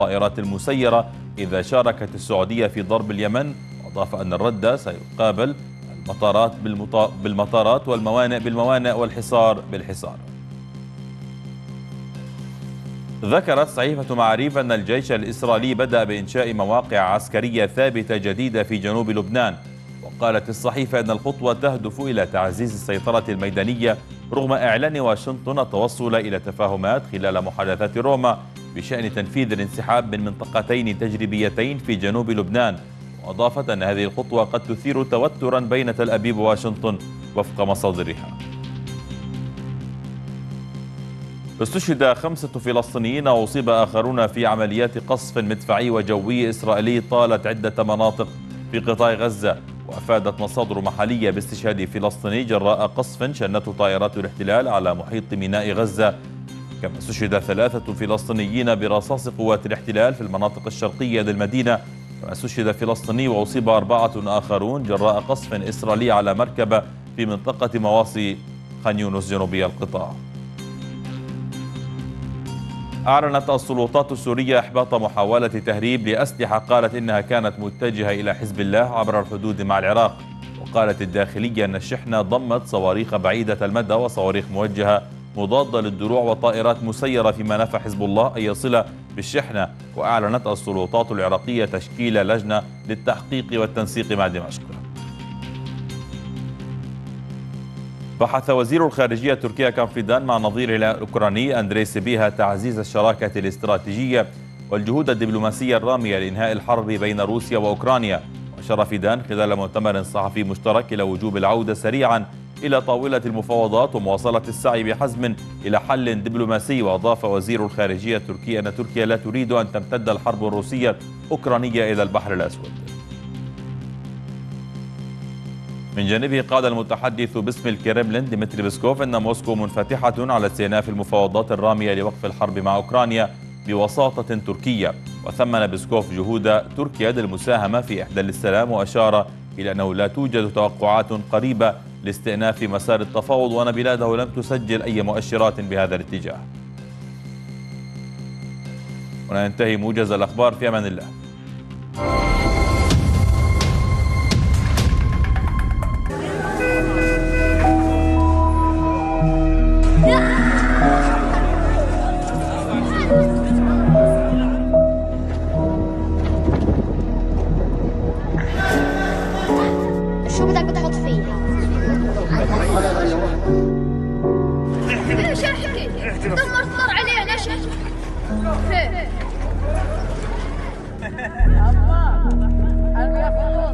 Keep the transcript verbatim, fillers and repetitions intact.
الطائرات المسيرة إذا شاركت السعودية في ضرب اليمن. وأضاف أن الرد سيقابل المطارات بالمطارات والموانئ بالموانئ والحصار بالحصار. ذكرت صحيفة معاريف أن الجيش الإسرائيلي بدأ بإنشاء مواقع عسكرية ثابتة جديدة في جنوب لبنان. وقالت الصحيفة أن الخطوة تهدف إلى تعزيز السيطرة الميدانية رغم إعلان واشنطن التوصل إلى تفاهمات خلال محادثات روما بشأن تنفيذ الانسحاب من منطقتين تجريبيتين في جنوب لبنان. وأضافت أن هذه الخطوة قد تثير توترا بين تل أبيب وواشنطن وفق مصادرها. استشهد خمسة فلسطينيين وأصيب آخرون في عمليات قصف مدفعي وجوي إسرائيلي طالت عدة مناطق في قطاع غزة. وأفادت مصادر محلية باستشهاد فلسطيني جراء قصف شنته طائرات الاحتلال على محيط ميناء غزة. كما استشهد ثلاثة فلسطينيين برصاص قوات الاحتلال في المناطق الشرقية للمدينة. كما استشهد فلسطيني وأصيب أربعة آخرون جراء قصف إسرائيلي على مركبة في منطقة مواصي خان يونس جنوبي القطاع. أعلنت السلطات السورية إحباط محاولة تهريب لأسلحة قالت إنها كانت متجهة إلى حزب الله عبر الحدود مع العراق. وقالت الداخلية أن الشحنة ضمت صواريخ بعيدة المدى وصواريخ موجهة مضادة للدروع وطائرات مسيرة، فيما نفى حزب الله أي صلة بالشحنة. وأعلنت السلطات العراقية تشكيل لجنة للتحقيق والتنسيق مع دمشق. بحث وزير الخارجية التركية كان فيدان مع نظيره الأوكراني أندري سبيها تعزيز الشراكة الاستراتيجية والجهود الدبلوماسية الرامية لإنهاء الحرب بين روسيا وأوكرانيا. وأشار فيدان خلال مؤتمر صحفي مشترك إلى وجوب العودة سريعا إلى طاولة المفاوضات ومواصلة السعي بحزم إلى حل دبلوماسي. وأضاف وزير الخارجية التركي أن تركيا لا تريد أن تمتد الحرب الروسية الأوكرانية إلى البحر الأسود. من جانبه قال المتحدث باسم الكرملين ديمتري بيسكوف أن موسكو منفتحة على استئناف المفاوضات الرامية لوقف الحرب مع أوكرانيا بوساطة تركية. وثمن بيسكوف جهود تركيا للمساهمة في إحداث السلام، وأشار إلى أنه لا توجد توقعات قريبة لاستئناف مسار التفاوض وأن بلاده لم تسجل أي مؤشرات بهذا الاتجاه. وننتهي موجز الأخبار في أمان الله. شو بدك تحط فيها؟ ليش احكي؟ دمر صار عليه ليش احكي؟